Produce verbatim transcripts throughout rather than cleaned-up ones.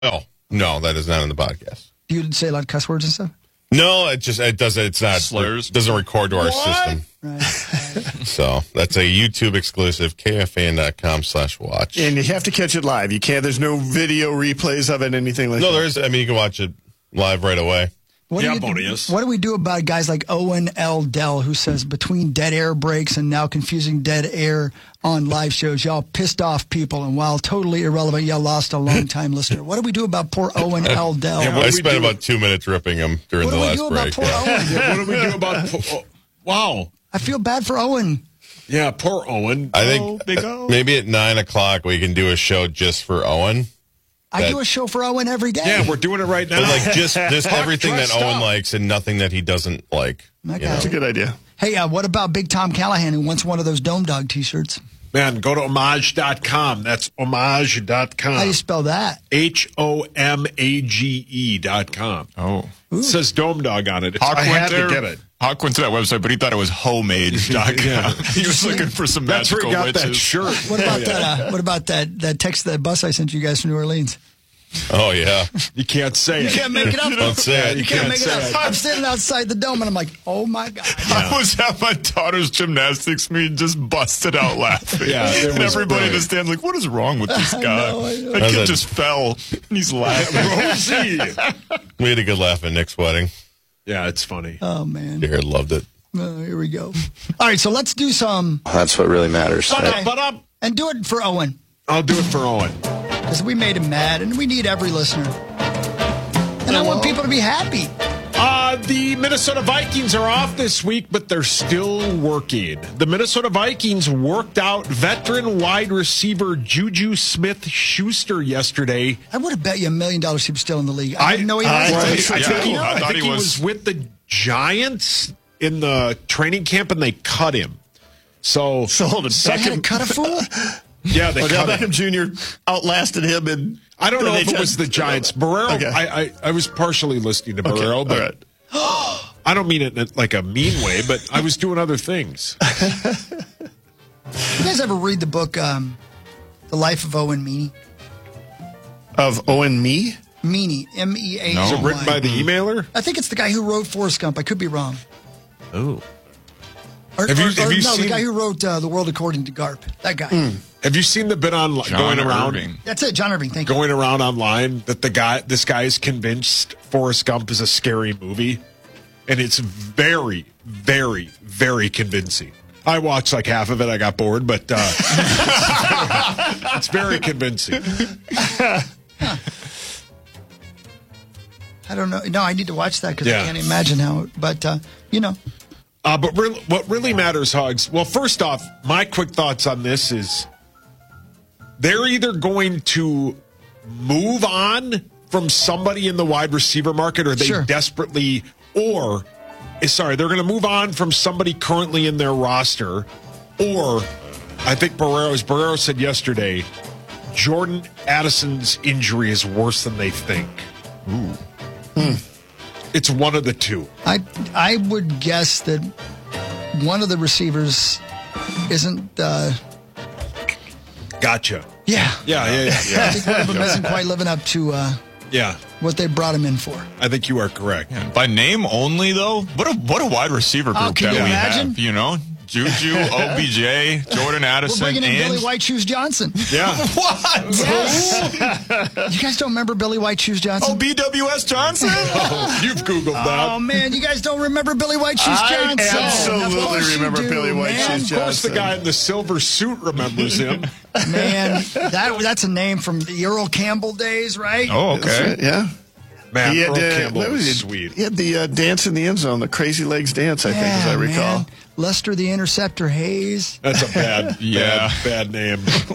No, no, that is not in the podcast. Do you say a lot of cuss words and stuff? No, it just it doesn't. It's not slurs. It doesn't record to our What? system. Right. right. So that's a YouTube exclusive. K F A N dot com slash watch. And you have to catch it live. You can't. There's no video replays of it, anything like No, that. there is. I mean, you can watch it live right away. What Yeah, do you, bonus. What do we do about guys like Owen L. Dell, who says between dead air breaks and now confusing dead air on live shows, y'all pissed off people, and while totally irrelevant, y'all lost a long-time listener. What do we do about poor Owen L. Dell? Yeah, what I do we spent do? about two minutes ripping him during what the do we last do break. about poor Yeah. Owen? Yeah, what do we do about... Oh, wow. I feel bad for Owen. Yeah, poor Owen. I Oh, think big uh, O. maybe at nine o'clock we can do a show just for Owen. I That- do a show for Owen every day. Yeah, we're doing it right now. But like just just everything that dressed Owen up. likes and nothing that he doesn't like. Okay. You know? That's a good idea. Hey, uh, what about Big Tom Callahan, who wants one of those Dome Dog T-shirts? Man, go to homage dot com. That's homage dot com. How do you spell that? H O M A G E dot com. Oh. It says Dome Dog on it. It's, Hawk I went had there, to get it. Hawk went to that website, but he thought it was homage dot com. Yeah. He was looking for some That's where magical he got witches. that shirt. What about Oh, yeah. that? Uh, what about that? That text, that bus I sent you guys from New Orleans. Oh yeah. You can't say You it. can't make it up. Don't say it. You can't can't make it say up. it. I'm standing outside the dome and I'm like, oh my god. I was at my daughter's gymnastics meet, just busted out laughing. Yeah, it and was everybody in the brilliant. stands like, what is wrong with this guy? know, I know. That How's kid that? just fell, and he's laughing. Rosie. We had a good laugh at Nick's wedding. Yeah, it's funny. Oh man. Jared loved it. Oh, here we go. All right, so let's do some That's what really matters. But Okay. up, but up. and do it for Owen I'll do it for Owen. because we made him mad and we need every listener. And I want people to be happy. Uh, the Minnesota Vikings are off this week, but they're still working. The Minnesota Vikings worked out veteran wide receiver Juju Smith-Schuster yesterday. I would have bet you a million dollars he was still in the league. I, didn't know he was. I, I, Yeah, think, he, I I thought think he he was- was with the Giants in the training camp, and they cut him. So, So hold it. They had to Beckham, cut a fool. yeah, they Odell cut him. Beckham Junior outlasted him. And I don't know they if it just- was the Giants. Barrero, Okay. I, I, I was partially listening to Okay, Barrero, all but right. I don't mean it in like a mean way, but I was doing other things. You guys ever read the book um, The Life of Owen Meany? Of Owen Me? Meany, M E A N Y. No. Is it Written by the emailer? I think it's the guy who wrote Forrest Gump. I could be wrong. Oh. Or, Have you- or- have or you no, seen- the guy who wrote uh, The World According to Garp. That guy. Hmm. Have you seen the bit on John going around Irving. That's it, John Irving. Thank you. going around online that the guy this guy is convinced Forrest Gump is a scary movie, and it's very, very, very convincing. I watched like half of it. I got bored, but uh, it's very convincing. I don't know. No, I need to watch that because Yeah. I can't imagine how. But uh, you know, Uh, but re- what really matters, Hugs, well, first off, my quick thoughts on this is they're either going to move on from somebody in the wide receiver market or they Sure. desperately, or, eh, sorry, they're going to move on from somebody currently in their roster, or I think Barrero's, Barrero said yesterday, Jordan Addison's injury is worse than they think. Ooh. It's one of the two. I I would guess that one of the receivers isn't. Uh, Gotcha. yeah. Yeah, yeah, yeah. I think one of them isn't quite living up to uh, Yeah, what they brought him in for. I think you are correct. Yeah, by name only, though, what a what a wide receiver group Oh, can that you we imagine? have. You know, Juju, O B J, Jordan We're Addison, bringing in and Billy White Shoes Johnson. Yeah. what? Yes. You guys don't remember Billy White Shoes Johnson? Oh, B W S Johnson. You've Googled that. Oh man, you guys don't remember Billy White Shoes I Johnson? absolutely Of course you remember do, Billy White man. Shoes Of course, the Johnson. guy in the silver suit remembers him. Man, that that's a name from the Earl Campbell days, right? Oh, That's okay. right, yeah. Man, He had, Earl uh, Campbell what was was it? sweet. He had the uh, dance in the end zone, the crazy legs dance, I think, as I recall. man. Lester the Interceptor Hayes. That's a bad, Yeah. bad, bad name.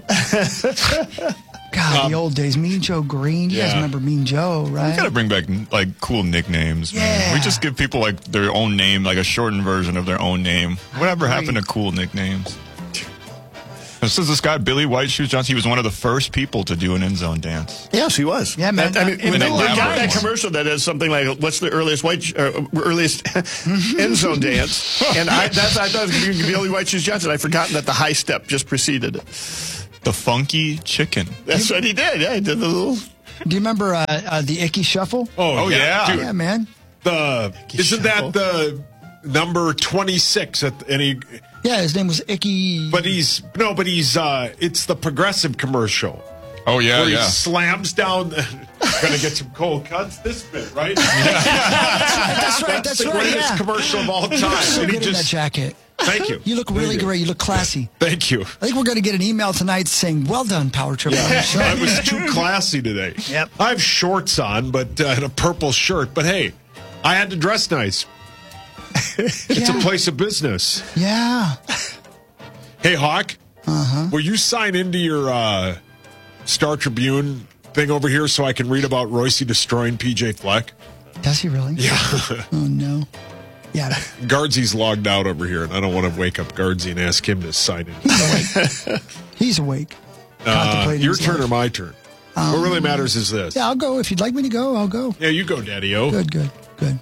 God, the old days. Mean Joe Green. You guys yeah. remember Mean Joe, right? We gotta bring back like cool nicknames. Man. Yeah. We just give people like their own name, like a shortened version of their own name. Whatever agree. happened to cool nicknames? This is this guy Billy White Shoes Johnson. He was one of the first people to do an end zone dance. Yes, he was. Yeah, man. I mean, And when they, an they got elaborate that one. commercial that has something like, "What's the earliest white uh, earliest end zone dance?" And I, that's I thought it was going to be Billy White Shoes Johnson. I'd forgotten that the high step just preceded it. The Funky Chicken. That's what he did. Yeah, he did the little. Do you remember uh, uh, the Icky Shuffle? Oh, Oh, yeah. yeah. Dude, Yeah, man. the, isn't Shuffle. that the number twenty-six? At, and he, Yeah, his name was Icky. but he's, no, but he's, uh, it's the Progressive commercial. Oh, yeah, where he yeah. slams down, the, gonna get some cold cuts this bit, right? That's right. That's the right. greatest Yeah. commercial of all time. So and he good in that just, jacket. thank you. You look Thank really you. great. You look classy. Thank you. I think we're going to get an email tonight saying, "Well done, Power Trip." on the show." I was too classy today. Yep. I have shorts on, but uh, and a purple shirt. But hey, I had to dress nice. It's Yeah. a place of business. Yeah. Hey, Hawk. Uh-huh. Will you sign into your uh, Star Tribune thing over here so I can read about Royce destroying P J Fleck? Does he really? Yeah. Oh, no. Yeah. Guardsy's logged out over here, and I don't want to wake up Guardsy and ask him to sign in. He's awake. Uh, Contemplating your his turn life. or my turn? what really matters is this. Yeah, I'll go. If you'd like me to go, I'll go. Yeah, you go, Daddy-O. Good, good, good.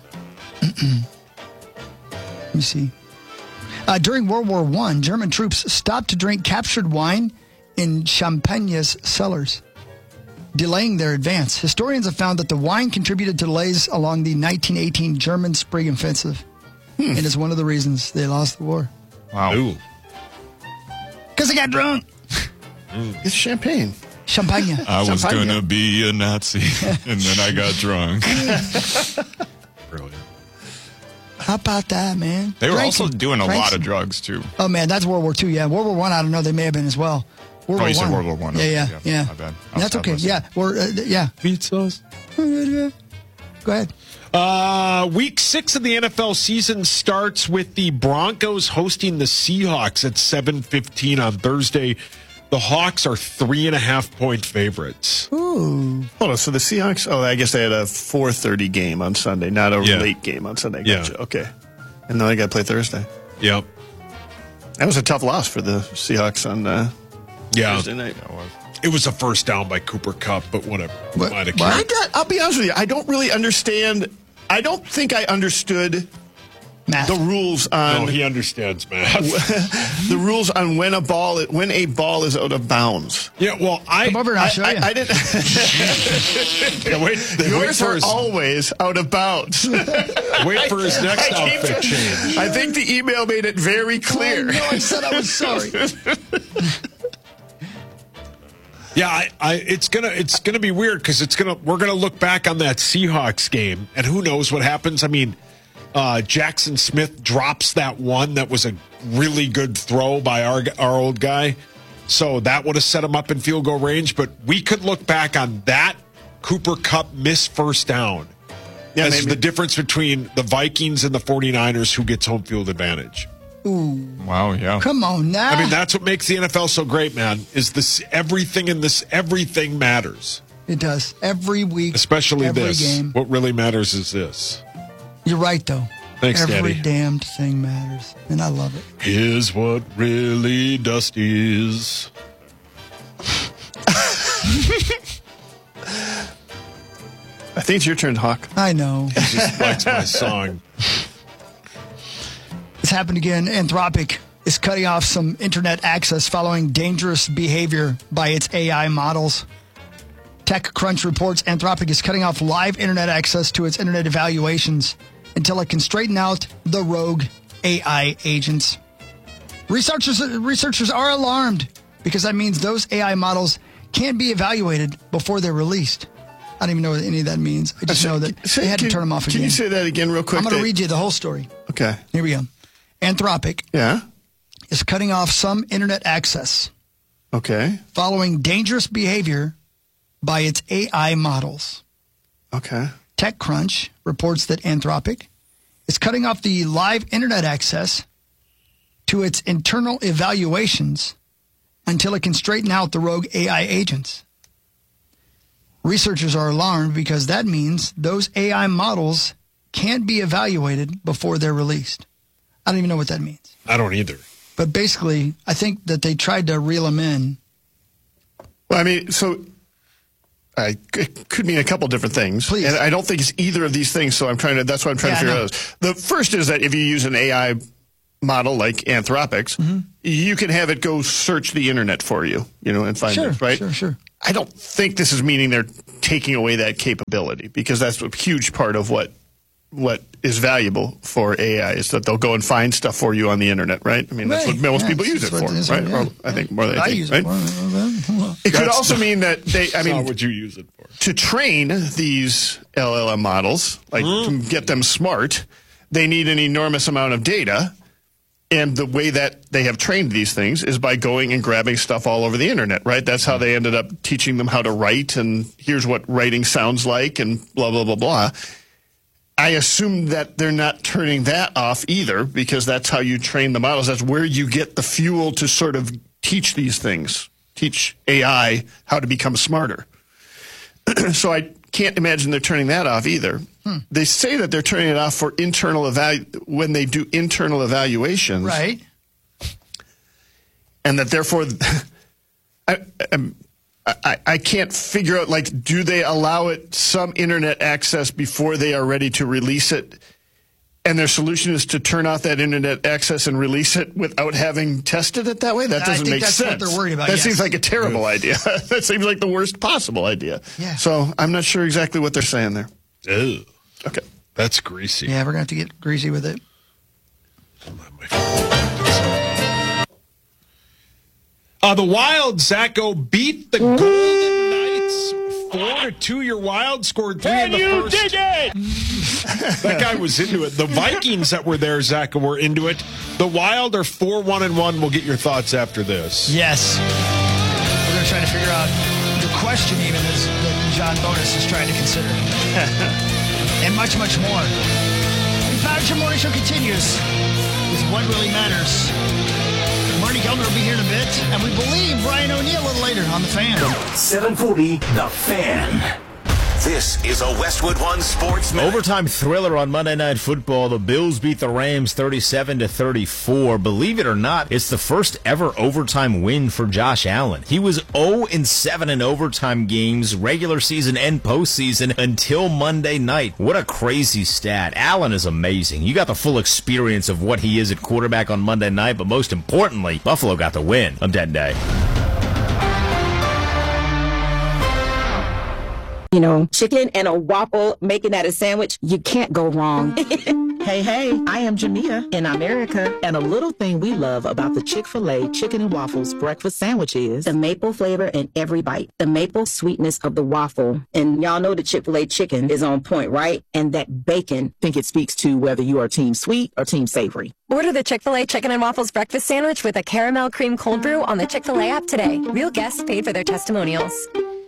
Let me see. Uh, during World War One, German troops stopped to drink captured wine in Champagne's cellars, delaying their advance. Historians have found that the wine contributed to delays along the nineteen eighteen German spring offensive, and is one of the reasons they lost the war. Wow. Ooh. Because they got drunk. It's champagne. Champagne. I was Champagne. going to be a Nazi, and then I got drunk. Brilliant. How about that, man? They were Drank also some- doing a drank lot some- of drugs, too. Oh, man, that's World War Two. Yeah, World War One, I don't know. They may have been as well. World Oh, War you said One. World War One. Yeah, Okay, yeah, yeah. yeah. My bad. I was That's okay. listening. Yeah, we're, uh, yeah. Pizzas. Go ahead. Uh, week six of the N F L season starts with the Broncos hosting the Seahawks at seven fifteen on Thursday. The Hawks are three and a half point favorites. Ooh. Hold on. So the Seahawks, oh, I guess they had a four thirty game on Sunday, not a Yeah. late game on Sunday. Yeah. Gotcha. Okay. And then they got to play Thursday. Yep. That was a tough loss for the Seahawks on uh, Yeah. Thursday night. It was a first down by Cooper Kupp, but whatever. What- Might have what? I carried. got, I'll be honest with you. I don't really understand. I don't think I understood Math. the rules on No, he understands, man. the rules on when a ball when a ball is out of bounds. yeah, well, I, Come over and I'll I, show I, you. I didn't. yeah, wait, wait Yours for are his, always out of bounds. wait for his next I keep outfit tr- change. I think the email made it very clear. Oh, no, I said I was sorry. Yeah, I, I, it's gonna it's gonna be weird because it's gonna we're gonna look back on that Seahawks game and who knows what happens. I mean, uh, Jackson Smith drops that one that was a really good throw by our our old guy, so that would have set him up in field goal range. But we could look back on that Cooper Kupp missed first down Yeah, as maybe. the difference between the Vikings and the 49ers who gets home field advantage. Wow, yeah. Come on now. I mean, that's what makes the N F L so great, man. Is this everything in this everything matters. it does. Every week. Especially every this. game. What really matters is this. You're right, though. Thanks, Every Daddy. damned thing matters. And I love it. Is what really dust is. I think it's your turn, Hawk. I know. Just likes my song. It's happened again. Anthropic is cutting off some internet access following dangerous behavior by its A I models. TechCrunch reports Anthropic is cutting off live internet access to its internet evaluations until it can straighten out the rogue A I agents. Researchers researchers are alarmed because that means those A I models can't be evaluated before they're released. I don't even know what any of that means. I just know that Say- they had to can- turn them off Can again. you say that again real quick? I'm going to Dave? read you the whole story. Okay. Here we go. Anthropic Yeah. is cutting off some internet access Okay. following dangerous behavior by its A I models. Okay. TechCrunch reports that Anthropic is cutting off the live internet access to its internal evaluations until it can straighten out the rogue A I agents. Researchers are alarmed because that means those A I models can't be evaluated before they're released. I don't even know what that means. I don't either. But basically, I think that they tried to reel them in. Well, I mean, so I it could mean a couple different things. Please. And I don't think it's either of these things, so I'm trying to, that's what I'm trying Yeah, to I figure know. out. The first is that if you use an A I model like Anthropic's, Mm-hmm. you can have it go search the internet for you, you know, and find Sure, it, right? sure, sure. I don't think this is meaning they're taking away that capability, because that's a huge part of what what is valuable for A I is that they'll go and find stuff for you on the internet, right? I mean, that's Right. what most Yeah, people that's use it what for, it is, right? yeah. Or I think more than I I think, use right? it for. It could That's also not- mean that they, I That's not mean, what you use it for. to train these L L M models, like to get them smart, they need an enormous amount of data. And the way that they have trained these things is by going and grabbing stuff all over the internet, right? That's how they ended up teaching them how to write, and here's what writing sounds like, and blah, blah, blah, blah. I assume that they're not turning that off either, because that's how you train the models. That's where you get the fuel to sort of teach these things, teach A I how to become smarter. So I can't imagine they're turning that off either. Hmm. They say that they're turning it off for internal evalu- when they do internal evaluations. Right. And that therefore, I, I, I can't figure out, like, do they allow it some internet access before they are ready to release it? And their solution is to turn off that internet access and release it without having tested it that way? That I doesn't think make that's sense. what they're worried about, That yes. seems like a terrible idea. That seems like the worst possible idea. Yeah. So I'm not sure exactly what they're saying there. Ew. Okay. That's greasy. Yeah, we're going to have to get greasy with it. Uh, the Wild, Zacho, beat the Golden Knights four to two. Your Wild scored three in the first. Dig it? That guy was into it. The Vikings that were there, Zacho, were into it. The Wild are four one and one. We'll get your thoughts after this. Yes. We're going to try to figure out the question even is that John Bonus is trying to consider. And much, much more. The Powder Chip Morning Show continues with What Really Matters. Marty Kellner will be here in a bit, and we believe Brian O'Neill a little later on The Fan. seven forty, The Fan. This is a Westwood One Sports Minute. Overtime thriller on Monday Night Football. The Bills beat the Rams thirty-seven to thirty-four. Believe it or not, it's the first ever overtime win for Josh Allen. He was oh and seven in overtime games, regular season and postseason, until Monday night. What a crazy stat. Allen is amazing. You got the full experience of what he is at quarterback on Monday night, but most importantly, Buffalo got the win on that day. You know, chicken and a waffle, making that a sandwich, you can't go wrong. Hey, hey, I am Jamia in America, and a little thing we love about the Chick-fil-A Chicken and Waffles breakfast sandwich is The maple flavor in every bite, the maple sweetness of the waffle. And y'all know the Chick-fil-A chicken is on point, right? And that bacon. I think it speaks to whether you are team sweet or team savory. Order the Chick-fil-A Chicken and Waffles breakfast sandwich with a caramel cream cold brew on the Chick-fil-A app today. Real guests paid for their testimonials.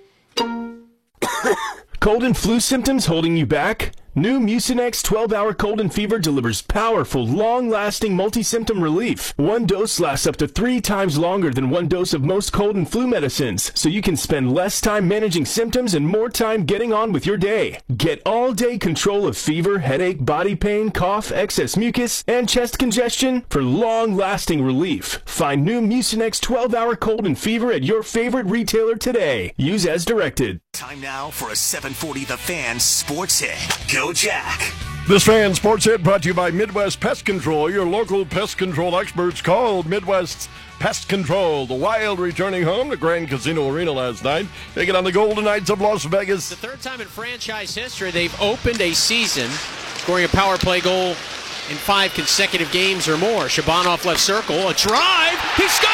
Cold and flu symptoms holding you back? New Mucinex twelve hour cold and fever delivers powerful, long-lasting multi-symptom relief. One dose lasts up to three times longer than one dose of most cold and flu medicines, so you can spend less time managing symptoms and more time getting on with your day. Get all-day control of fever, headache, body pain, cough, excess mucus, and chest congestion for long-lasting relief. Find new Mucinex twelve hour cold and fever at your favorite retailer today. Use as directed. Time now for a seven forty The Fan Sports Hit. Go Jack. This Fan Sports Hit brought to you by Midwest Pest Control, your local pest control experts. Called Midwest Pest Control. The Wild returning home to Grand Casino Arena last night, taking on the Golden Knights of Las Vegas. The third time in franchise history they've opened a season scoring a power play goal in five consecutive games or more. Shabanov left circle, a drive, he scores!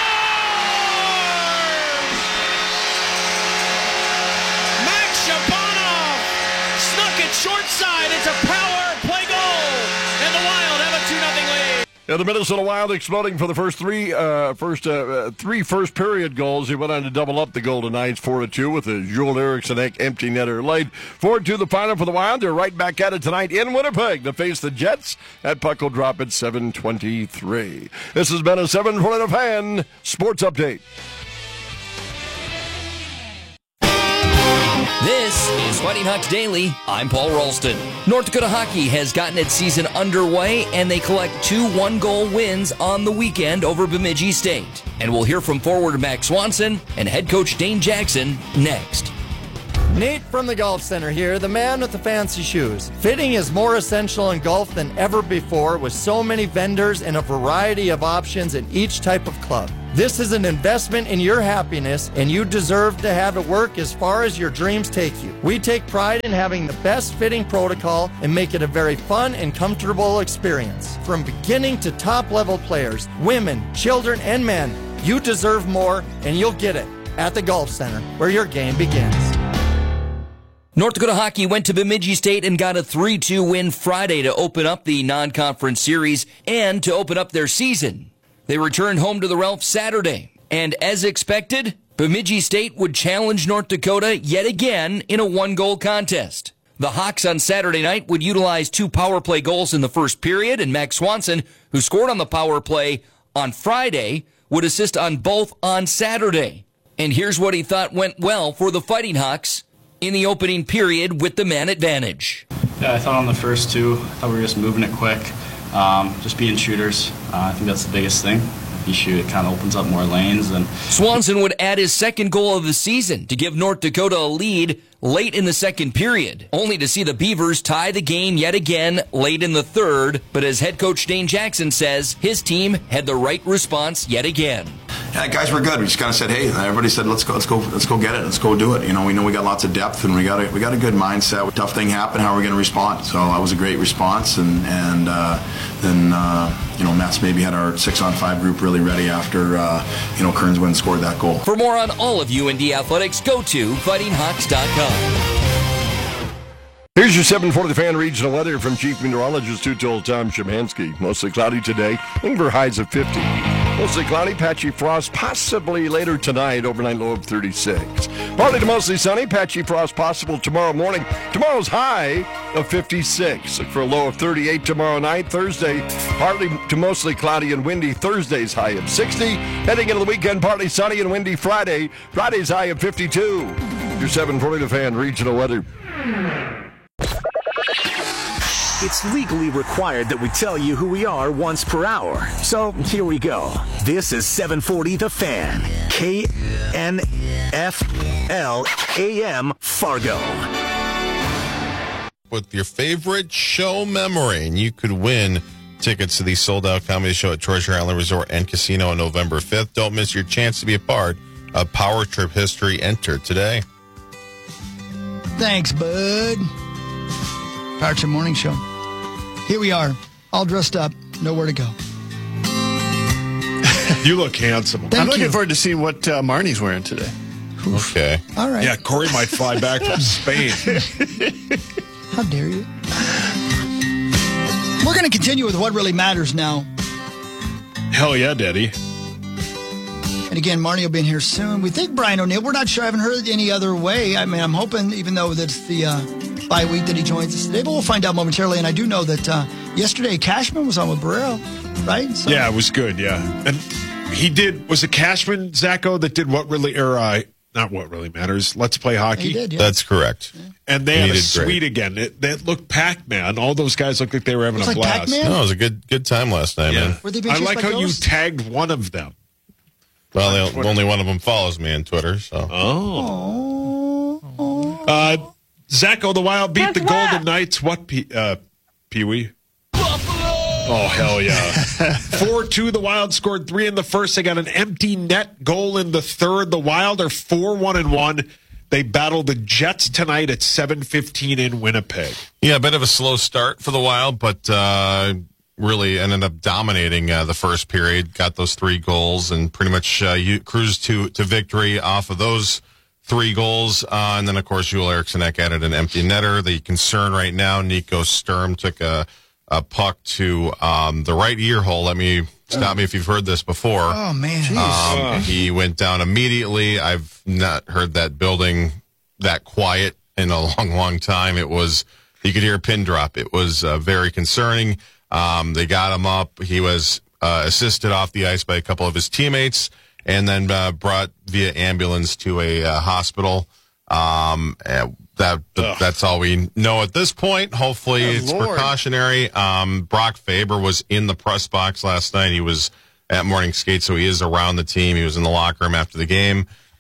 Max Shabanov snuck it short side. It's a power play goal, and the Wild have a two nothing lead. Yeah, the Minnesota Wild exploding for the first three, uh, first uh, three first period goals. He went on to double up the Golden Knights four to two with a Joel Eriksson empty netter late. four two the final for the Wild. They're right back at it tonight in Winnipeg to face the Jets. That puck will drop at seven twenty-three. This has been a seven forty The Fan Sports Update. This is Fighting Hawks Daily. I'm Paul Ralston. North Dakota Hockey has gotten its season underway, and they collect two one-goal wins on the weekend over Bemidji State. And we'll hear from forward Max Swanson and head coach Dane Jackson next. Nate from the Golf Center here, the man with the fancy shoes. Fitting is more essential in golf than ever before with so many vendors and a variety of options in each type of club. This is an investment in your happiness, and you deserve to have it work as far as your dreams take you. We take pride in having the best fitting protocol and make it a very fun and comfortable experience. From beginning to top level players, women, children, and men, you deserve more, and you'll get it at the Golf Center, where your game begins. North Dakota Hockey went to Bemidji State and got a three two win Friday to open up the non-conference series and to open up their season. They returned home to the Ralph Saturday, and as expected, Bemidji State would challenge North Dakota yet again in a one-goal contest. The Hawks on Saturday night would utilize two power play goals in the first period, and Max Swanson, who scored on the power play on Friday, would assist on both on Saturday. And here's what he thought went well for the Fighting Hawks in the opening period with the man advantage. Yeah, I thought on the first two, I thought we were just moving it quick, um, just being shooters. Uh, I think that's the biggest thing. If you shoot, it kind of opens up more lanes. And Swanson would add his second goal of the season to give North Dakota a lead late in the second period, only to see the Beavers tie the game yet again late in the third. But as head coach Dane Jackson says, his team had the right response yet again. Yeah, guys, we're good. We just kind of said, hey, everybody said, let's go, let's go, let's go get it, let's go do it. You know, we know we got lots of depth, and we got a, we got a good mindset. When tough thing happened, how are we going to respond? So that was a great response, and and uh, then uh, you know, Matt's maybe had our six on five group really ready after uh, you know Kearns went and scored that goal. For more on all of U N D athletics, go to fighting hawks dot com. Here's your seven forty The Fan regional weather from Chief Meteorologist Two-Told Tom Szymanski. Mostly cloudy today, looking for highs of fifty. Mostly cloudy, patchy frost, possibly later tonight, overnight low of thirty-six. Partly to mostly sunny, patchy frost possible tomorrow morning. Tomorrow's high of fifty-six. Look for a low of thirty-eight tomorrow night. Thursday, partly to mostly cloudy and windy. Thursday's high of sixty. Heading into the weekend, partly sunny and windy Friday. Friday's high of fifty-two. Your seven forty The Fan regional weather. It's legally required that we tell you who we are once per hour. So here we go. This is seven forty The Fan. K N F L A M Fargo. With your favorite show memory, and you could win tickets to the sold-out comedy show at Treasure Island Resort and Casino on November fifth. Don't miss your chance to be a part of Power Trip history. Enter today. Thanks, bud. Power Trip Morning Show. Here we are, all dressed up, nowhere to go. You look handsome. Thank I'm looking you. forward to seeing what uh, Marnie's wearing today. Okay. All right. Yeah, Corey might fly back from Spain. How dare you? We're going to continue with what really matters now. Hell yeah, Daddy. And again, Marnie will be in here soon. We think Brian O'Neill. We're not sure. I haven't heard any other way. I mean, I'm hoping, even though that's the uh, bye week, that he joins us today. But we'll find out momentarily. And I do know that uh, yesterday Cashman was on with Barrero, right? So, yeah, it was good. Yeah, and he did. Was it Cashman, Zacho, that did what really, or uh, not what really matters? Let's Play Hockey. He did, yeah. That's correct. Yeah. And they he had a suite great. again. It, that looked packed, man. All those guys looked like they were having a like blast. Pac-Man? No, it was a good good time last night, yeah. man. Were they being I chased like by how ghosts? you tagged one of them. Well, they, only one of them follows me on Twitter. So. Oh. oh. Uh, Zacho, the Wild beat the Golden Knights. What, Pee uh, Pee-wee? Oh, hell yeah. four two, the Wild scored three in the first. They got an empty net goal in the third. The Wild are four one and one. They battle the Jets tonight at seven fifteen in Winnipeg. Yeah, a bit of a slow start for the Wild, but uh, really ended up dominating uh, the first period. Got those three goals and pretty much uh, you cruised to, to victory off of those three goals. Uh, and then, of course, Joel Eriksson added an empty netter. The concern right now, Nico Sturm took a, a puck to um, the right ear hole. Let me stop me if you've heard this before. Oh, man. Um, he went down immediately. I've not heard that building that quiet in a long, long time. It was, you could hear a pin drop. It was uh, very concerning. Um, they got him up. He was uh, assisted off the ice by a couple of his teammates and then uh, brought via ambulance to a uh, hospital. Um, that That's all we know at this point. Hopefully oh, it's Lord. precautionary. Um, Brock Faber was in the press box last night. He was at morning skate, so he is around the team. He was in the locker room after the game.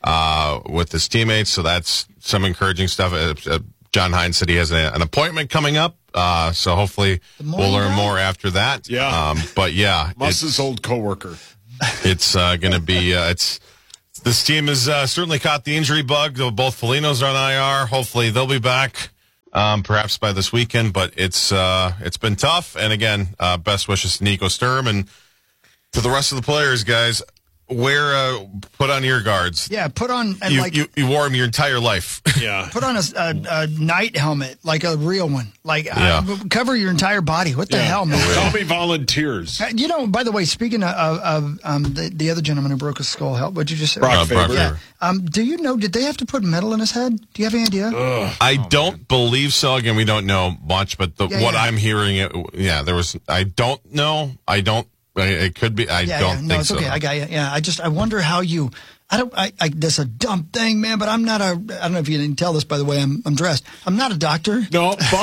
uh, with his teammates. So that's some encouraging stuff. Uh, uh, John Hines said he has a, an appointment coming up. Uh, so hopefully we'll learn more after that. Yeah. Um, but yeah, Muss's old coworker. It's uh, going to be, uh, it's, this team has uh, certainly caught the injury bug. Both Felinos are on I R. Hopefully they'll be back, um, perhaps by this weekend, but it's, uh, it's been tough. And again, uh, best wishes to Nico Sturm and to the rest of the players, guys. Wear, uh, put on ear guards. Yeah, put on and you, like you, you wore them your entire life. Yeah. Put on a, a, a night helmet, like a real one. Like Yeah. uh, cover your entire body. What the Yeah. hell, man? Call me volunteers. Uh, You know, by the way, speaking of, of um, the, the other gentleman who broke his skull, help, what'd you just say? Brock Uh, Faber. Brock Yeah. Faber. Um, do you know, did they have to put metal in his head? Do you have any idea? I don't believe so. Again, we don't know much, but the, Yeah, what yeah. I'm hearing, it, yeah, there was, I don't know. I don't, it could be, I yeah, don't yeah. No, think it's so. okay. I got you. Yeah, I just, I wonder how you, I don't, I, I, that's a dumb thing, man, but I'm not a, I don't know if you didn't tell this, by the way, I'm, I'm dressed. I'm not a doctor. No, but.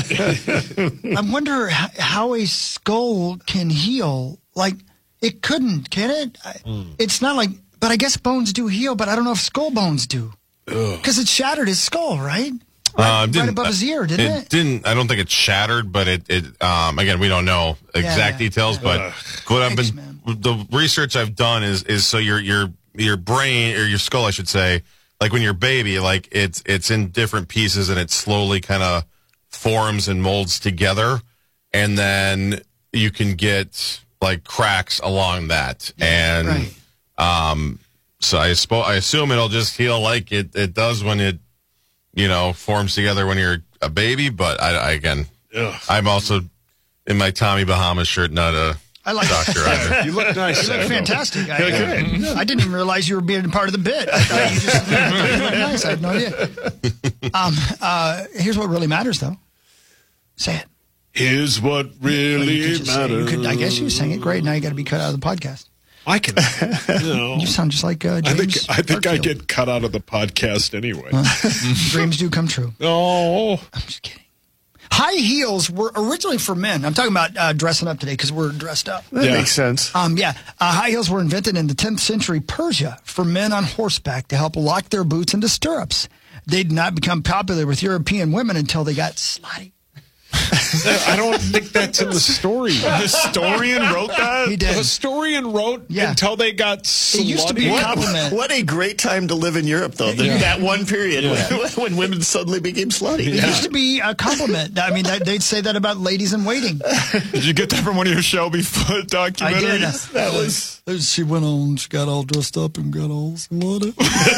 Um, I wonder h- how a skull can heal. Like, it couldn't, can it? I, Mm. It's not like, but I guess bones do heal, but I don't know if skull bones do. Because it shattered his skull, right? Uh, Right above his ear, didn't it? It didn't. I don't think it shattered, but it. it um, again, we don't know exact yeah, details. yeah. But Ugh. what I've Thanks, been, the research I've done is is so your your your brain or your skull, I should say, like when you're a baby, like it's it's in different pieces and it slowly kind of forms and molds together, and then you can get like cracks along that, and right. um, so I spo- I assume it'll just heal like it it does when it. You know, forms together when you're a baby, but I, I again, Ugh. I'm also in my Tommy Bahama shirt, not a I like doctor either. You look nice. You look Sacco. fantastic. I, You look great. I didn't even realize you were being part of the bit. I thought you just you look nice. I had no idea. Um, uh, here's what really matters, though. Say it. Here's what You really could just say- you matters. could- I guess you sang it great. Now you got to be cut out of the podcast. I can. You know, You sound just like uh, I James. think I think I Garfield. get cut out of the podcast anyway. Dreams do come true. Oh, I'm just kidding. High heels were originally for men. I'm talking about uh, dressing up today because we're dressed up. That Yeah. makes sense. Um, yeah, uh, high heels were invented in the tenth century Persia for men on horseback to help lock their boots into stirrups. They did not become popular with European women until they got slutty. I don't think that's in the story. The historian wrote that? He The did. historian wrote Yeah. until they got slutty. It used to be a What, compliment. what a great time to live in Europe, though. Yeah. That one period when, when women suddenly became slutty. It used to be a compliment. I mean, that, they'd say that about ladies in waiting. Did you get that from one of your Shelby Foot documentaries? I did. That was. She went on, she got all dressed up and got all slutty.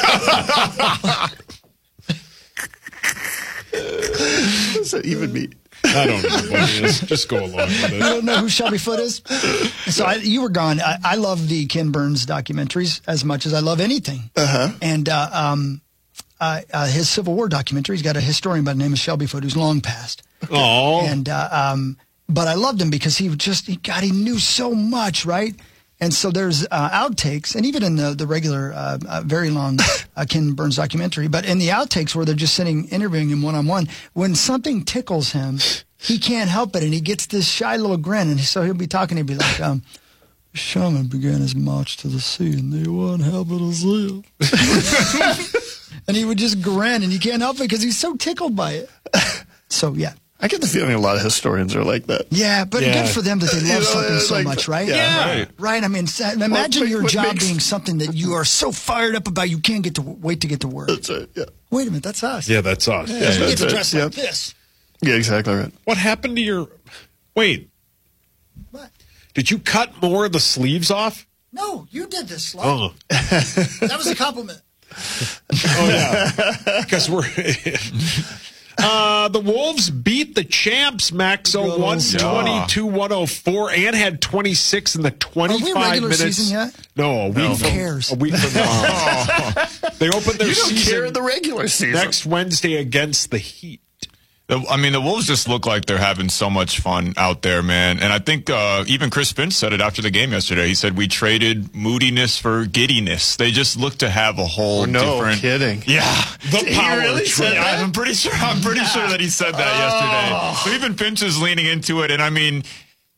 What does that even mean? I don't know what it is. Just go along with You it. don't know who Shelby Foot is? So I, you were gone. I, I love the Ken Burns documentaries as much as I love anything. Uh-huh. And uh, um, uh, uh, his Civil War documentary, he's got a historian by the name of Shelby Foot who's long passed. Oh, And uh, um, but I loved him because he would just he God he knew so much, right? And so there's uh, outtakes, and even in the the regular uh, uh, very long uh, Ken Burns documentary, but in the outtakes where they're just sitting interviewing him one on one, when something tickles him, he can't help it, and he gets this shy little grin, and so he'll be talking, he'll be like, um, "Shaman began his march to the sea, and they weren't helping to see it." And he would just grin, and you can't help it because he's so tickled by it. So yeah. I get the feeling a lot of historians are like that. Yeah, but Yeah. good for them that they love You know, something it's so like- much, right? yeah. Right. Right. I mean, sa- imagine what- your what job makes- being something that you are so fired up about you can't get to wait to get to work. That's right. Yeah. Wait a minute, that's us. yeah, that's us. Yeah, Yeah. we get that's to right. dress Yep. like this. Yeah, exactly right. What happened to your? Wait, What? did you cut more of the sleeves off? No, you did this, Slut. Oh, That was a compliment. oh yeah, because we're. Uh, the Wolves beat the champs, Maxo, one twenty-two one oh four, and had twenty-six in the twenty-five regular minutes. season yet? No, a week Who from, cares? A week from now. They opened their You don't season care in the regular season. next Wednesday against the Heat. The- I mean, the Wolves just look like they're having so much fun out there, man. And I think uh, even Chris Finch said it after the game yesterday. He said we traded moodiness for giddiness. They just look to have a whole Oh, no different. kidding. Yeah, The He power really trip. said yeah, that? I'm pretty sure. I'm pretty sure that he said that Oh. yesterday. So even Finch is leaning into it, and I mean,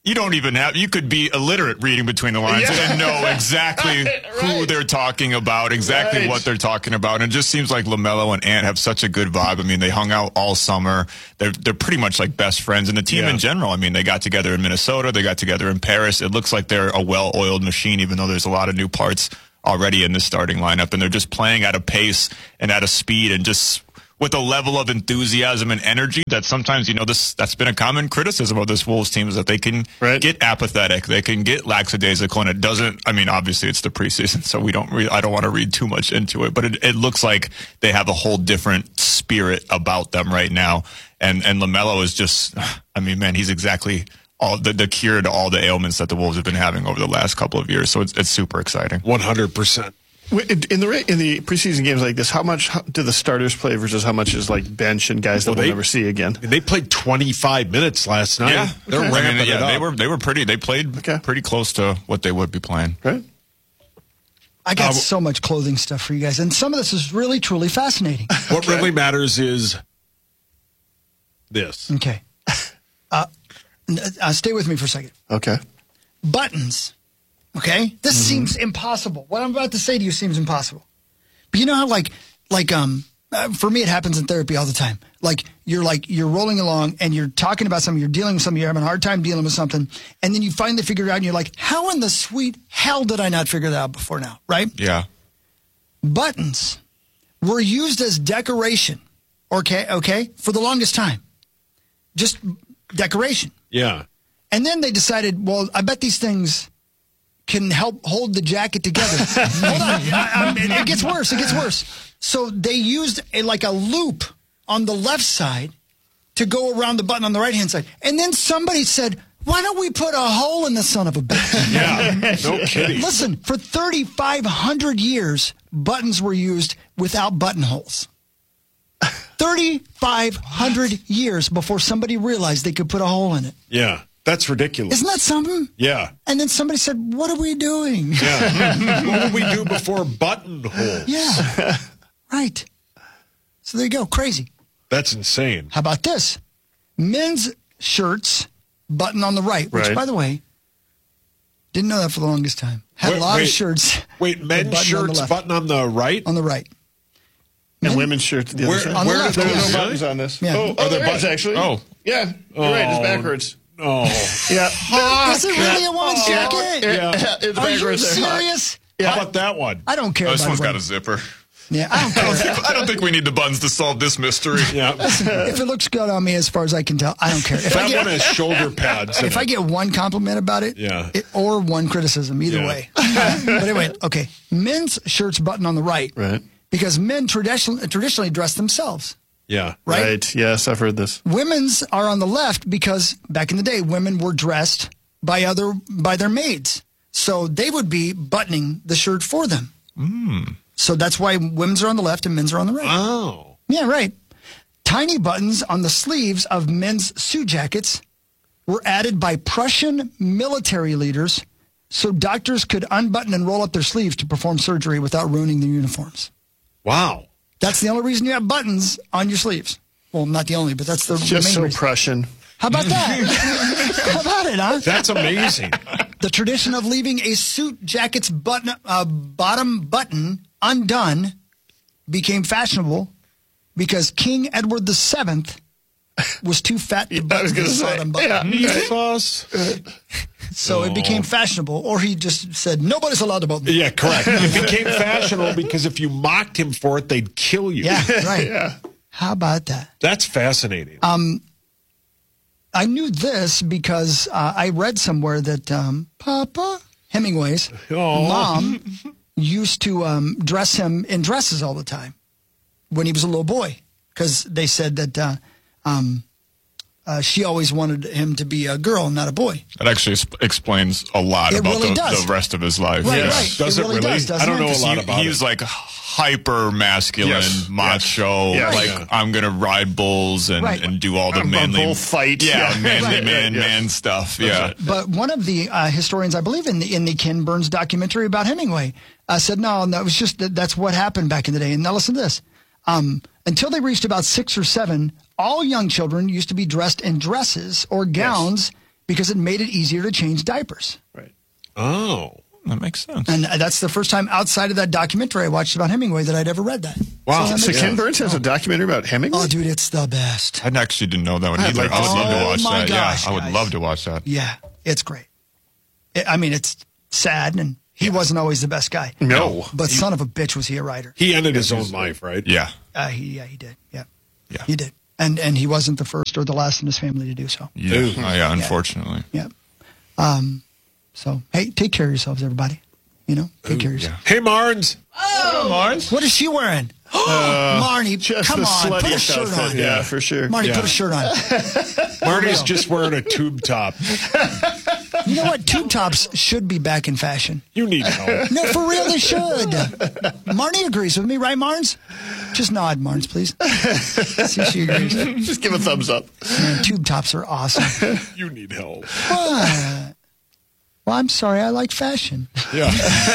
You don't even have, you could be illiterate reading between the lines Yeah. and know exactly Right. who they're talking about, exactly Right. what they're talking about. And it just seems like LaMelo and Ant have such a good vibe. I mean, they hung out all summer. They're, they're pretty much like best friends. And the team Yeah. in general, I mean, they got together in Minnesota. They got together in Paris. It looks like they're a well-oiled machine, even though there's a lot of new parts already in the starting lineup. And they're just playing at a pace and at a speed and just with a level of enthusiasm and energy that sometimes, you know, this that's been a common criticism of this Wolves team is that they can Right. get apathetic, they can get lackadaisical, and it doesn't. I mean, obviously it's the preseason, so we don't. Re- I don't want to read too much into it, but it, it looks like they have a whole different spirit about them right now. And and LaMelo is just. I mean, man, he's exactly all the, the cure to all the ailments that the Wolves have been having over the last couple of years. So it's it's super exciting. one hundred percent. In in the ra- in the preseason games like this, how much how, do the starters play versus how much is like bench and guys that Well, we'll they- never see again? And they played twenty-five minutes last night. Yeah, They're okay. ramping I mean, yeah, it up. they were they were pretty. They played Okay. pretty close to what they would be playing. Right. I got Uh, so much clothing stuff for you guys, and some of this is really, truly fascinating. What really matters is this. Okay. Uh, n- uh, stay with me for a second. Okay. Buttons. Okay? This Mm-hmm. seems impossible. What I'm about to say to you seems impossible. But you know how, like, like um, uh, for me, it happens in therapy all the time. Like, you're like, you're rolling along and you're talking about something, you're dealing with something, you're having a hard time dealing with something, and then you finally figure it out and you're like, how in the sweet hell did I not figure that out before now? Right? Yeah. Buttons were used as decoration, okay, okay, for the longest time. Just decoration. Yeah. And then they decided, well, I bet these things can help hold the jacket together. Hold on. I, I, it, it gets worse. It gets worse. So they used a, like a loop on the left side to go around the button on the right-hand side. And then somebody said, why don't we put a hole in the son of a bitch? Yeah. No kidding. Listen, for thirty-five hundred years, buttons were used without buttonholes. thirty-five hundred years before somebody realized they could put a hole in it. Yeah. That's ridiculous. Isn't that something? Yeah. And then somebody said, what are we doing? Yeah. What would we do before buttonholes? Yeah. Right. So there you go. Crazy. That's insane. How about this? Men's shirts button on the right, which, Right. by the way, didn't know that for the longest time. Had Wait, a lot wait. of shirts. Wait, with men's button on the shirts left. button on the right? On the right. And Men- women's shirts. The Where- other side. On the where left. did There are those- no buttons on this. Yeah. Oh, Are oh there there is buttons? actually. Oh. Yeah. You're right. It's Oh. backwards. Oh. Yeah. Is it really a woman's Yeah. jacket? Yeah. Yeah. It's Are you backwards. there. serious? How about that one? I don't care Oh, this about one's it. got a zipper. Yeah, I don't care. I don't think we need the buttons to solve this mystery. Yeah. If it looks good on me, as far as I can tell, I don't care. If I That get, one has shoulder pads. in if I it. get one compliment about it, Yeah. it or one criticism, either Yeah. way. But anyway, okay. Men's shirts button on the right. Right. Because men traditionally traditionally dress themselves. Yeah. Right? Right. Yes, I've heard this. Women's are on the left because back in the day, women were dressed by other by their maids. So they would be buttoning the shirt for them. Mm. So that's why women's are on the left and men's are on the right. Oh. Yeah, right. Tiny buttons on the sleeves of men's suit jackets were added by Prussian military leaders so doctors could unbutton and roll up their sleeves to perform surgery without ruining their uniforms. Wow. That's the only reason you have buttons on your sleeves. Well, not the only, but that's the, the Just main so reason. Prussian. How about that? How about it, huh? That's amazing. The tradition of leaving a suit jacket's button, uh, bottom button undone became fashionable because King Edward the Seventh was too fat to I was button gonna his say, bottom button. yeah. Sauce. So it became fashionable, or he just said, nobody's allowed to button. Yeah, correct. It became fashionable because if you mocked him for it, they'd kill you. Yeah, right. Yeah. How about that? That's fascinating. Um, I knew this because uh, I read somewhere that um, Papa Hemingway's Oh. mom used to um, dress him in dresses all the time when he was a little boy because they said that uh, um, uh, she always wanted him to be a girl, not a boy. That actually sp- explains a lot It about really the, does. the rest of his life. Right, Yeah. right. Does it it really, really? does, doesn't I don't it? know a lot He- about he's it. like hyper masculine, Yes. macho. Yes. Like Yeah. I'm gonna ride bulls and, Right. and do all the I'm a manly bullfight. Yeah, Yeah. manly Right. man, Yes. man stuff. Yeah. But one of the uh, historians, I believe, in the in the Ken Burns documentary about Hemingway, uh, said no, no, it was just that that's what happened back in the day. And now listen to this: um, until they reached about six or seven, all young children used to be dressed in dresses or gowns because it made it easier to change diapers. Right. Oh. That makes sense. And that's the first time outside of that documentary I watched about Hemingway that I'd ever read that. Wow. So, So that Ken makes- Burns has a documentary about Hemingway? Oh, dude, it's the best. I actually didn't know that one I'd either. like to I would see love that. to watch Oh, my that. gosh, yeah, I would guys. love to watch that. Yeah, it's great. It, I mean, it's sad, and he wasn't always the best guy. No. But son of a bitch was he a writer. He ended his own life, right? Yeah. Uh, he, yeah, he did. Yeah. Yeah. He did. And and he wasn't the first or the last in his family to do so. Yeah. Oh, yeah, unfortunately. Yeah. Um. So, hey, take care of yourselves, everybody. You know, take care of yourself. Hey, Marnes. Oh, Marnes. What is she wearing? Uh, Marnie, just come the on, put a sluttiest shirt outfit, on. yeah, for sure. Marnie, Yeah. put a shirt on. Marnie's just wearing a tube top. You know what? Tube tops should be back in fashion. You need help. No, for real, they should. Marnie agrees with me, right, Marnes? Just nod, Marnes, please. See, she agrees. Just give a thumbs up. Man, tube tops are awesome. You need help. What? Well, I'm sorry, I like fashion. Yeah.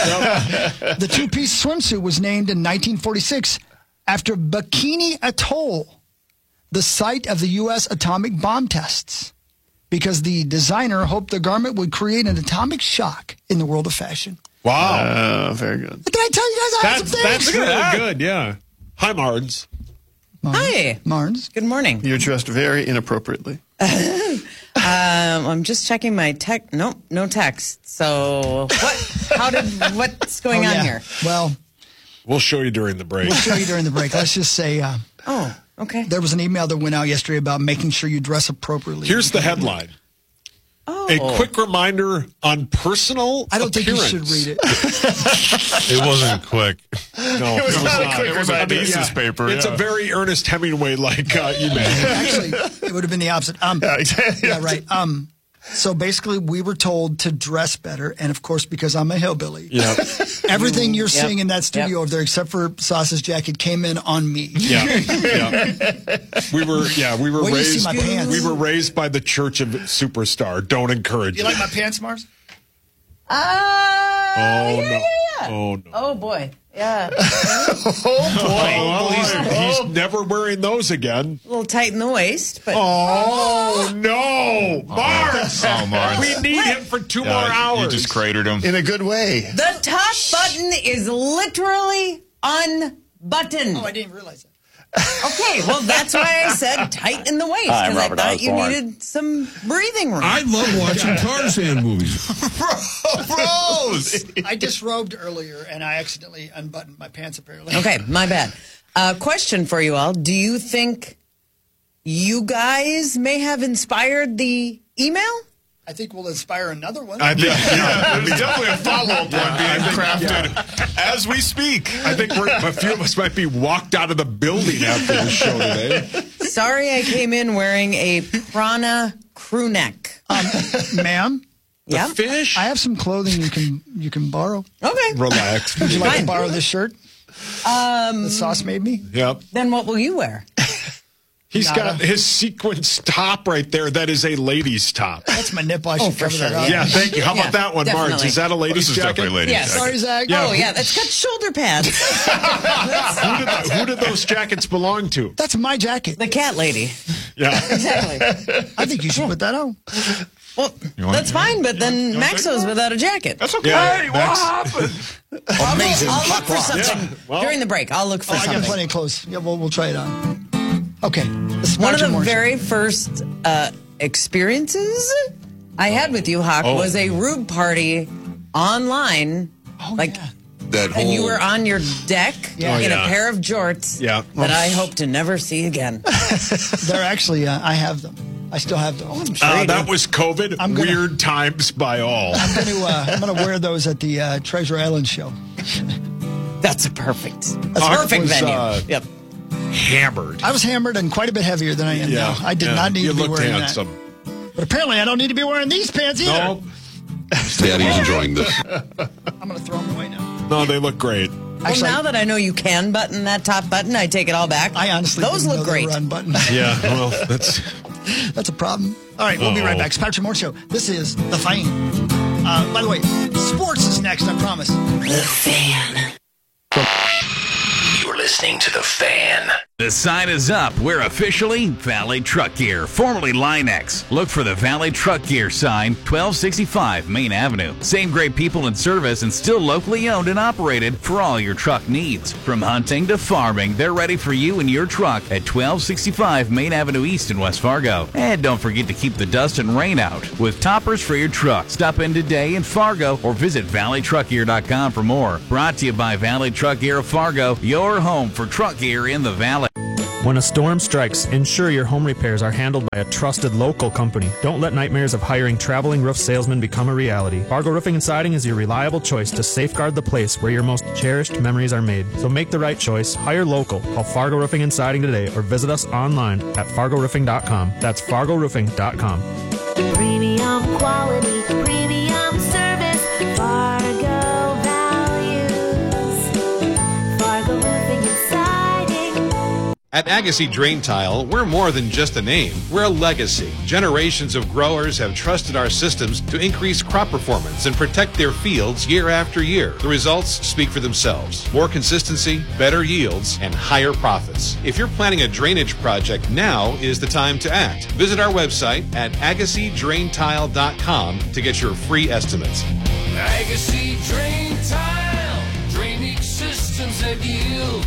The two-piece swimsuit was named in nineteen forty-six after Bikini Atoll, the site of the U S atomic bomb tests, because the designer hoped the garment would create an atomic shock in the world of fashion. Wow. Uh, very good. Did I tell you guys I had That's, some that's things? really good, yeah. Hi, Marnes. Hi. Marnes. Good morning. You're dressed very inappropriately. um, I'm just checking my tech. Nope, no text. So what? How did? What's going Oh, on yeah. here? Well, We'll show you during the break. we'll show you during the break. Let's just say uh, Oh, okay. there was an email that went out yesterday about making sure you dress appropriately. Here's the headline. Oh. A quick reminder on personal I don't appearance. think you should read it. It wasn't quick. No, It was not a quick It was a reminder. thesis paper. It's yeah. a very Ernest Hemingway-like uh, email. Actually, it would have been the opposite. Um, Yeah, exactly. yeah, right. Um, so basically, we were told to dress better, and of course, because I'm a hillbilly, Yeah. everything you're Yep. seeing in that studio Yep. over there, except for Sauce's jacket, came in on me. Yeah, yeah. We were, yeah, we were Wait till you see raised. my pants. We were raised by the Church of Superstar. Don't encourage You it. like my pants, Mars? Uh, Oh yeah, no! yeah, yeah. Oh no! Oh boy. Yeah. Oh, boy. Oh, he's, he's never wearing those again. A little tight in the waist, but Oh no, Mars! Oh, Mars. We need him for two Yeah, more hours. You just cratered him. In a good way. the top button is literally unbuttoned. Oh, I didn't realize that. Okay, well that's why I said tight in the waist, Hi, I'm because I Robert thought you Osborne. needed some breathing room. I love watching Tarzan movies. Rose! I disrobed earlier, and I accidentally unbuttoned my pants, apparently. Okay, my bad. Uh, question for you all. Do you think you guys may have inspired the email? I think we'll inspire another one. I think, yeah, There's definitely a follow-up one being crafted as we speak. I think we're, a few of us might be walked out of the building after the show today. Sorry I came in wearing a prana crew neck. Um, ma'am, Yeah. Fish? I have some clothing you can you can borrow. Okay. Relax. Would you like Fine. to borrow this shirt Um, that Sauce made me? Yep. then what will you wear? He's Nada. got his sequence top right there. That is a lady's top. That's my nipple. I should Oh, for cover that sure, up. Yeah, thank you. How Yeah, about that one, Marge? definitely. Is that a lady's This is jacket? definitely ladies' Yes. jacket. Sorry, Zach. Yeah. Oh, yeah, that's got shoulder pads. Who did, the- who did those jackets belong to? That's my jacket. The cat lady. Yeah. Exactly. I think you should put that on. Well, want- that's fine, but then you want to take Maxo's one? without a jacket. That's okay. Yeah, Hey, Max. what happened? I'll, Amazing. Go, I'll look for something Yeah, well- during the break. I'll look for Oh, I got something. plenty of clothes. Yeah, we'll, we'll try it on. Okay. This is One of Marge the Morrison. very first uh, experiences I had with you, Hawk, Oh. was a Rube party online. Oh, like, yeah. That and you whole- were on your deck Yeah. in Oh, yeah. a pair of jorts Yeah. that I hope to never see again. They're actually, uh, I have them. I still have them. Uh, that was COVID. I'm gonna- Weird times by all. I'm going to uh, I'm going to wear those at the uh, Treasure Island show. That's a perfect, a Hawk perfect was, venue. uh, Yep. Hammered. I was hammered and quite a bit heavier than I am Yeah. now. I did yeah. not need you to be looked wearing handsome. that. But apparently, I don't need to be wearing these pants either. No, Daddy's enjoying this. I'm going to throw them away now. no, they look great. Well, Actually, now that I know you can button that top button, I take it all back. I honestly those didn't look know they great. were unbuttoned. Yeah, well, that's That's a problem. All right, we'll be right Uh-oh. back. It's Patrick Moore Show. This is The Fan. Uh, by the way, sports is next, I promise. The Fan. You're listening listening to The Fan. The sign is up. We're officially Valley Truck Gear, formerly Linex. Look for the Valley Truck Gear sign, twelve sixty-five Main Avenue. Same great people in service and still locally owned and operated for all your truck needs. From hunting to farming, they're ready for you and your truck at twelve sixty-five Main Avenue East in West Fargo. And don't forget to keep the dust and rain out with toppers for your truck. Stop in today in Fargo or visit valley truck gear dot com for more. Brought to you by Valley Truck Gear of Fargo, your home for truck gear in the Valley. When a storm strikes, ensure your home repairs are handled by a trusted local company. Don't let nightmares of hiring traveling roof salesmen become a reality. Fargo Roofing and Siding is your reliable choice to safeguard the place where your most cherished memories are made. So make the right choice. Hire local. Call Fargo Roofing and Siding today or visit us online at fargo roofing dot com. That's fargo roofing dot com. Premium quality, premium service, Fargo values, Fargo Roofing and Siding. At Agassi Drain Tile, we're more than just a name. We're a legacy. Generations of growers have trusted our systems to increase crop performance and protect their fields year after year. The results speak for themselves. More consistency, better yields, and higher profits. If you're planning a drainage project, now is the time to act. Visit our website at agassi drain tile dot com to get your free estimates. Agassi Drain Tile, drainage systems that yield.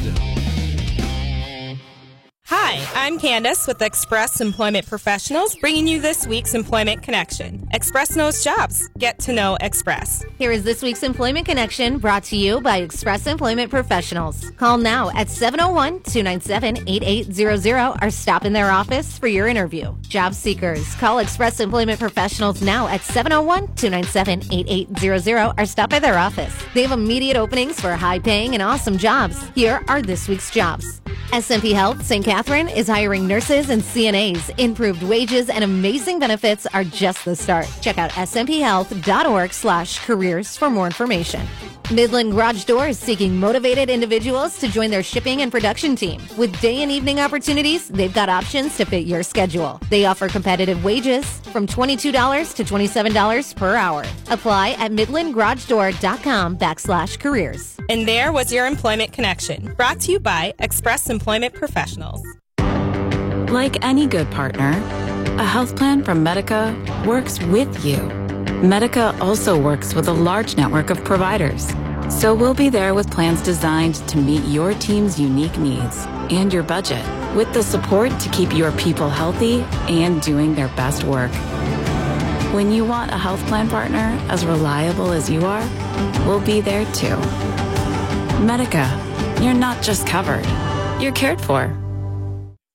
Hi, I'm Candace with Express Employment Professionals, bringing you this week's Employment Connection. Express knows jobs. Get to know Express. Here is this week's Employment Connection, brought to you by Express Employment Professionals. Call now at seven oh one, two nine seven, eight eight zero zero or stop in their office for your interview. Job seekers, call Express Employment Professionals now at seven oh one, two nine seven, eight eight zero zero or stop by their office. They have immediate openings for high-paying and awesome jobs. Here are this week's jobs. S M P Health Saint Catherine is hiring nurses and C N As. Improved wages and amazing benefits are just the start. Check out s m p health dot org slash careers for more information. Midland Garage Door is seeking motivated individuals to join their shipping and production team. With day and evening opportunities, they've got options to fit your schedule. They offer competitive wages from twenty-two dollars to twenty-seven dollars per hour. Apply at midland garage door dot com backslash careers. And there was your Employment Connection, brought to you by Express Employment Professionals. Like any good partner, a health plan from Medica works with you. Medica also works with a large network of providers. So we'll be there with plans designed to meet your team's unique needs and your budget, with the support to keep your people healthy and doing their best work. When you want a health plan partner as reliable as you are, we'll be there too. Medica, you're not just covered, you're cared for.